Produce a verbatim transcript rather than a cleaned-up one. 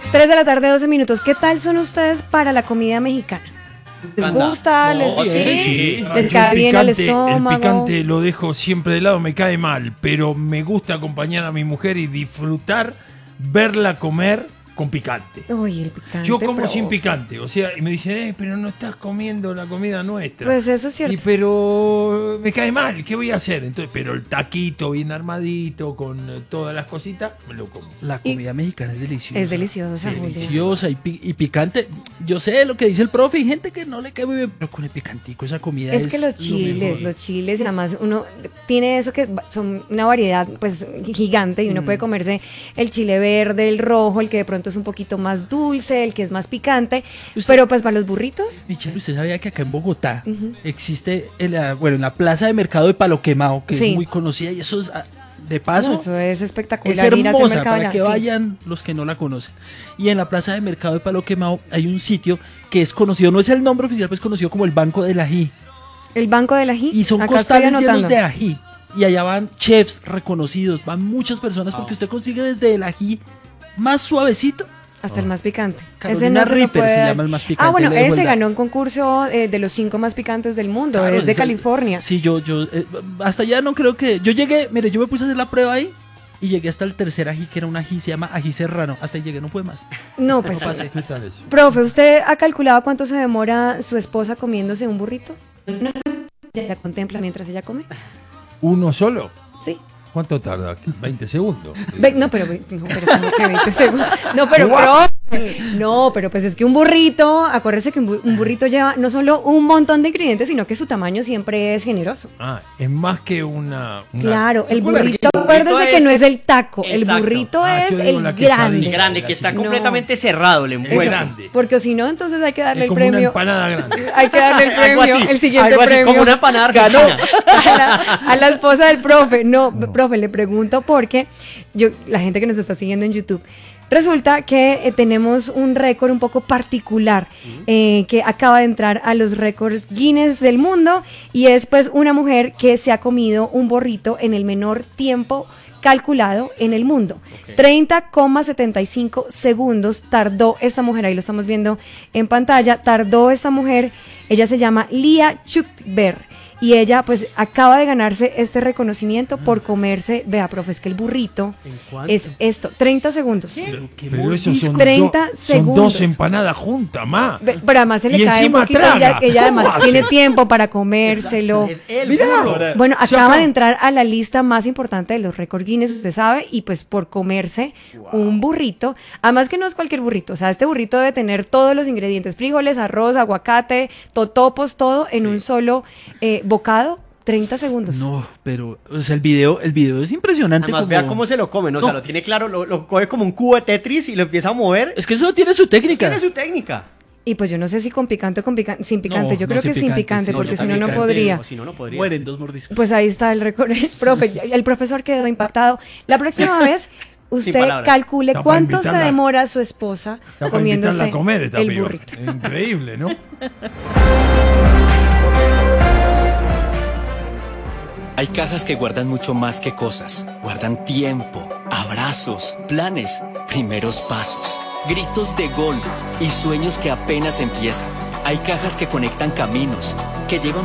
tres de la tarde, doce minutos. ¿Qué tal son ustedes para la comida mexicana? ¿Les Anda. gusta? No, ¿Les, sí, sí? sí. ¿Les Yo cae el bien al picante- estómago? El picante lo dejo siempre de lado, me cae mal, pero me gusta acompañar a mi mujer y disfrutar verla comer con picante. Uy, el picante. Yo como pero- sin picante, o sea, y me dicen, eh, pero no estás comiendo la comida nuestra. Pues eso es cierto. Y pero me cae mal, ¿qué voy a hacer? Entonces, pero el taquito bien armadito, con eh, todas las cositas, me lo como. La comida mexicana es deliciosa. Es deliciosa, Julián. Deliciosa y, pi- y picante. Yo sé lo que dice el profe, hay gente que no le cae muy bien, pero con el picantico esa comida es Es que los lo chiles, mejor. los chiles, y además uno tiene eso que son una variedad pues gigante y uno Mm. puede comerse el chile verde, el rojo, el que de pronto es un poquito más dulce, el que es más picante, Usted- pero pues para los burritos, Michelle, ¿usted sabía que acá en Bogotá Ujú. existe, en la, bueno, en la plaza de mercado de Palo Quemado, que Sí. es muy conocida y eso es, ah, de paso, no, eso es es espectacular ir a hacer hermosa mercado para allá, que sí. vayan los que no la conocen. Y en la plaza de mercado de Palo Quemado hay un sitio que es conocido, no es el nombre oficial, pero es conocido como el Banco del Ají. El banco del ají. Y son acá estoy costales llenos anotando. de ají. Y allá van chefs reconocidos, van muchas personas porque usted consigue desde el ají más suavecito. Hasta el más picante. Carolina se lo Reaper puede se dar. llama el más picante, Ah, bueno, le dejo el ese dato. ganó un concurso eh, de los cinco más picantes del mundo, Claro, es de ese- California. Sí, yo, yo, eh, hasta allá no creo que. Yo llegué, mire, yo me puse a hacer la prueba ahí y llegué hasta el tercer ají, que era un ají, se llama ají serrano. Hasta ahí llegué, no pude más. No, pues. No pasé. ¿Qué tal eso? Profe, ¿usted ha calculado cuánto se demora su esposa comiéndose un burrito? ¿No la contempla mientras ella come? ¿Uno solo? Sí. ¿Cuánto tarda? veinte segundos. Ve- no, pero, ve- no, pero como que veinte segundos. No, pero, profe, no, pero pues es que un burrito, acuérdese que un bu- un burrito lleva no solo un montón de ingredientes, sino que su tamaño siempre es generoso. Ah, es más que una... una- Claro, el fue burrito, larguito. acuérdese es- que no es el taco, el Exacto. burrito Ah, es yo digo el la quesadilla. grande. El grande, que está No. completamente cerrado, el Eso, envuelto. grande. porque si no, entonces hay que darle Es el como una premio. empanada grande. Hay que darle el Algo premio, así, el siguiente algo así, premio. como una empanada Ganó. argentina. A la, a la esposa del profe. No, profe, le pregunto porque yo, la gente que nos está siguiendo en YouTube, resulta que eh, tenemos un récord un poco particular eh, que acaba de entrar a los récords Guinness del mundo y es pues una mujer que se ha comido un burrito en el menor tiempo calculado en el mundo. treinta coma setenta y cinco segundos tardó esta mujer, ahí lo estamos viendo en pantalla, tardó esta mujer, ella se llama Lia Chukber. Y ella pues acaba de ganarse este reconocimiento por comerse, vea, profe, es que el burrito ¿En cuánto? es esto, treinta segundos. Pero esos son, treinta do- son segundos. dos empanadas juntas, más. Ve- Pero además se le Y cae un encima poquito, traga. ella, ella además ¿Cómo tiene hace? tiempo para comérselo. Es el Mirá. burro. Bueno, Se acaba acaba. de entrar a la lista más importante de los récords Guinness, usted sabe, y pues por comerse un burrito, además que no es cualquier burrito, o sea, este burrito debe tener todos los ingredientes, frijoles, arroz, aguacate, totopos, todo en un solo eh, bocado, treinta segundos. No, pero o sea, el video, el video es impresionante. Además, como- vea cómo se lo come, ¿no? O sea, No. lo tiene claro, lo, lo coge como un cubo de Tetris y lo empieza a mover. Es que eso tiene su técnica. Tiene su técnica. Y pues yo no sé si con picante o con pica- sin picante, No, yo no, creo sin que sin picante, picante, sí, porque yo si no, también no picante, podría. O si no, no podría. Mueren dos mordiscos. Pues ahí está el récord. El, profe, el profesor quedó impactado. La próxima vez, usted palabras. calcule Está para cuánto se invitarla. demora su esposa Está para comiéndose invitarla a comer esta el piba. burrito. Increíble, ¿no? Hay cajas que guardan mucho más que cosas. Guardan tiempo, abrazos, planes, primeros pasos, gritos de gol y sueños que apenas empiezan. Hay cajas que conectan caminos, que llevan